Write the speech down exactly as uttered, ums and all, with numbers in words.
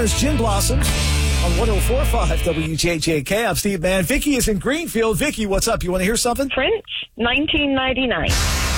There's Gin Blossoms on one oh four point five W J J K. I'm Steve Mann. Vicky is in Greenfield. Vicky, what's up? You want to hear something? Prince, nineteen ninety-nine.